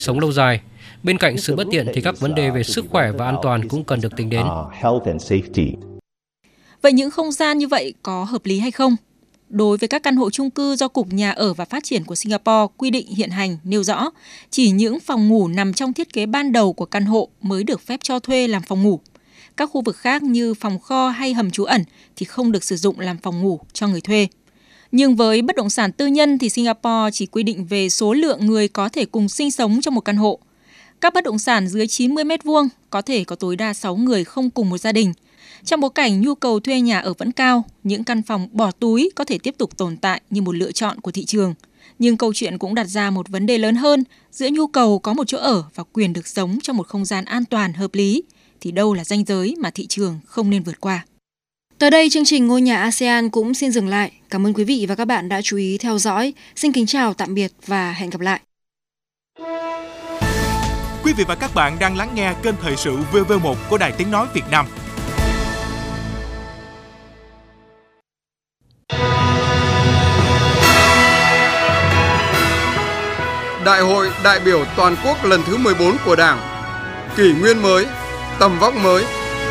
sống lâu dài. Bên cạnh sự bất tiện thì các vấn đề về sức khỏe và an toàn cũng cần được tính đến. Vậy những không gian như vậy có hợp lý hay không? Đối với các căn hộ chung cư do Cục Nhà ở và Phát triển của Singapore quy định hiện hành nêu rõ, chỉ những phòng ngủ nằm trong thiết kế ban đầu của căn hộ mới được phép cho thuê làm phòng ngủ. Các khu vực khác như phòng kho hay hầm trú ẩn thì không được sử dụng làm phòng ngủ cho người thuê. Nhưng với bất động sản tư nhân thì Singapore chỉ quy định về số lượng người có thể cùng sinh sống trong một căn hộ. Các bất động sản dưới 90 m2 có thể có tối đa 6 người không cùng một gia đình. Trong bối cảnh nhu cầu thuê nhà ở vẫn cao, những căn phòng bỏ túi có thể tiếp tục tồn tại như một lựa chọn của thị trường. Nhưng câu chuyện cũng đặt ra một vấn đề lớn hơn, giữa nhu cầu có một chỗ ở và quyền được sống trong một không gian an toàn hợp lý, thì đâu là ranh giới mà thị trường không nên vượt qua. Tới đây chương trình Ngôi nhà ASEAN cũng xin dừng lại. Cảm ơn quý vị và các bạn đã chú ý theo dõi. Xin kính chào tạm biệt và hẹn gặp lại. Quý vị và các bạn đang lắng nghe kênh Thời sự VV1 của Đài Tiếng nói Việt Nam. Đại hội đại biểu toàn quốc lần thứ 14 của Đảng, kỷ nguyên mới, tầm vóc mới.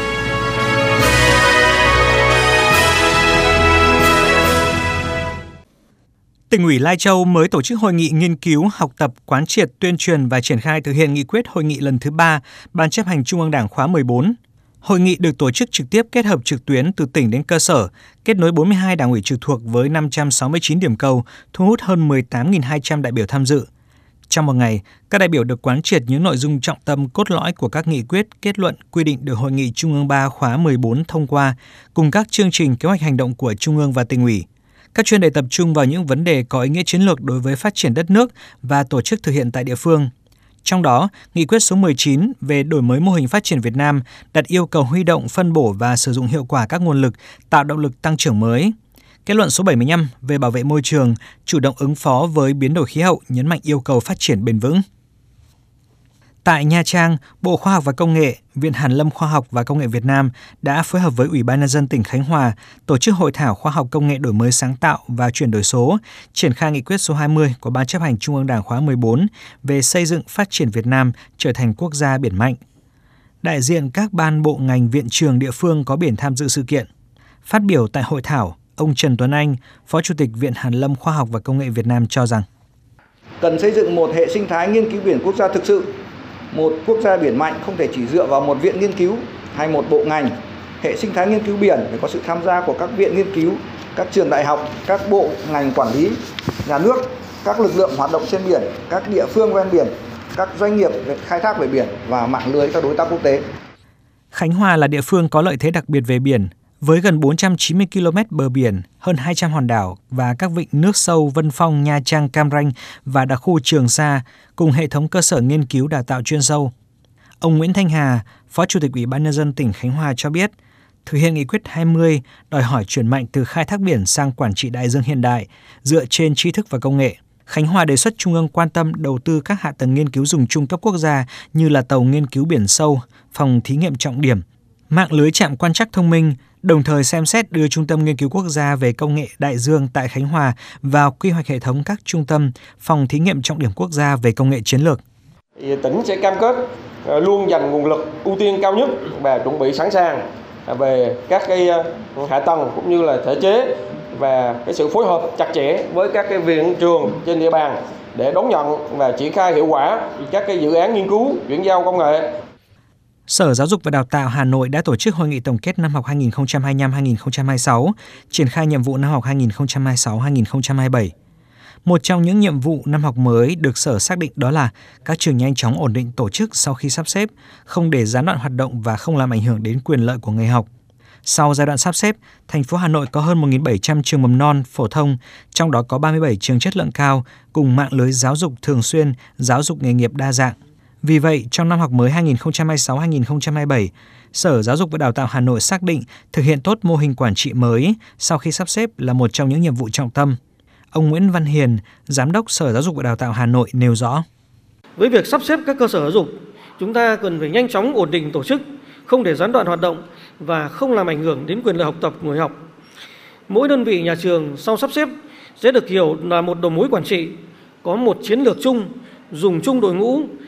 Tỉnh ủy Lai Châu mới tổ chức hội nghị nghiên cứu, học tập, quán triệt, tuyên truyền và triển khai thực hiện nghị quyết hội nghị lần thứ 3 Ban chấp hành Trung ương Đảng khóa 14. Hội nghị được tổ chức trực tiếp kết hợp trực tuyến từ tỉnh đến cơ sở, kết nối 42 đảng ủy trực thuộc với 569 điểm cầu, thu hút hơn 18.200 đại biểu tham dự. Trong một ngày, các đại biểu được quán triệt những nội dung trọng tâm cốt lõi của các nghị quyết, kết luận, quy định được Hội nghị Trung ương 3 khóa 14 thông qua, cùng các chương trình kế hoạch hành động của Trung ương và tỉnh ủy. Các chuyên đề tập trung vào những vấn đề có ý nghĩa chiến lược đối với phát triển đất nước và tổ chức thực hiện tại địa phương. Trong đó, nghị quyết số 19 về đổi mới mô hình phát triển Việt Nam đặt yêu cầu huy động, phân bổ và sử dụng hiệu quả các nguồn lực, tạo động lực tăng trưởng mới. Kết luận số 75 về bảo vệ môi trường, chủ động ứng phó với biến đổi khí hậu, nhấn mạnh yêu cầu phát triển bền vững. Tại Nha Trang, Bộ Khoa học và Công nghệ, Viện Hàn lâm Khoa học và Công nghệ Việt Nam đã phối hợp với Ủy ban nhân dân tỉnh Khánh Hòa tổ chức hội thảo khoa học công nghệ đổi mới sáng tạo và chuyển đổi số, triển khai nghị quyết số 20 của Ban chấp hành Trung ương Đảng khóa 14 về xây dựng phát triển Việt Nam trở thành quốc gia biển mạnh. Đại diện các ban bộ ngành viện trường địa phương có biển tham dự sự kiện. Phát biểu tại hội thảo, ông Trần Tuấn Anh, Phó Chủ tịch Viện Hàn lâm Khoa học và Công nghệ Việt Nam cho rằng cần xây dựng một hệ sinh thái nghiên cứu biển quốc gia thực sự. Một quốc gia biển mạnh không thể chỉ dựa vào một viện nghiên cứu hay một bộ ngành. Hệ sinh thái nghiên cứu biển phải có sự tham gia của các viện nghiên cứu, các trường đại học, các bộ ngành quản lý, nhà nước, các lực lượng hoạt động trên biển, các địa phương ven biển, các doanh nghiệp về khai thác về biển và mạng lưới các đối tác quốc tế. Khánh Hòa là địa phương có lợi thế đặc biệt về biển, với gần 490 km bờ biển, hơn 200 hòn đảo và các vịnh nước sâu Vân Phong, Nha Trang, Cam Ranh và đặc khu Trường Sa, cùng hệ thống cơ sở nghiên cứu đào tạo chuyên sâu. Ông Nguyễn Thanh Hà, Phó Chủ tịch Ủy ban nhân dân tỉnh Khánh Hòa cho biết, thực hiện nghị quyết 20 đòi hỏi chuyển mạnh từ khai thác biển sang quản trị đại dương hiện đại, dựa trên tri thức và công nghệ. Khánh Hòa đề xuất Trung ương quan tâm đầu tư các hạ tầng nghiên cứu dùng chung cấp quốc gia như là tàu nghiên cứu biển sâu, phòng thí nghiệm trọng điểm, mạng lưới trạm quan trắc thông minh, đồng thời xem xét đưa Trung tâm Nghiên cứu Quốc gia về Công nghệ Đại dương tại Khánh Hòa vào quy hoạch hệ thống các trung tâm, phòng thí nghiệm trọng điểm quốc gia về công nghệ chiến lược. Tỉnh sẽ cam kết luôn dành nguồn lực ưu tiên cao nhất và chuẩn bị sẵn sàng về các cái hạ tầng cũng như là thể chế và cái sự phối hợp chặt chẽ với các cái viện trường trên địa bàn để đón nhận và triển khai hiệu quả các cái dự án nghiên cứu chuyển giao công nghệ. Sở Giáo dục và Đào tạo Hà Nội đã tổ chức hội nghị tổng kết năm học 2025-2026, triển khai nhiệm vụ năm học 2026-2027. Một trong những nhiệm vụ năm học mới được Sở xác định đó là các trường nhanh chóng ổn định tổ chức sau khi sắp xếp, không để gián đoạn hoạt động và không làm ảnh hưởng đến quyền lợi của người học. Sau giai đoạn sắp xếp, thành phố Hà Nội có hơn 1.700 trường mầm non, phổ thông, trong đó có 37 trường chất lượng cao, cùng mạng lưới giáo dục thường xuyên, giáo dục nghề nghiệp đa dạng. Vì vậy, trong năm học mới 2026-2027, Sở Giáo dục và Đào tạo Hà Nội xác định thực hiện tốt mô hình quản trị mới sau khi sắp xếp là một trong những nhiệm vụ trọng tâm. Ông Nguyễn Văn Hiền, Giám đốc Sở Giáo dục và Đào tạo Hà Nội nêu rõ. Với việc sắp xếp các cơ sở giáo dục, chúng ta cần phải nhanh chóng ổn định tổ chức, không để gián đoạn hoạt động và không làm ảnh hưởng đến quyền lợi học tập của người học. Mỗi đơn vị nhà trường sau sắp xếp sẽ được hiểu là một đầu mối quản trị, có một chiến lược chung, dùng chung đội ngũ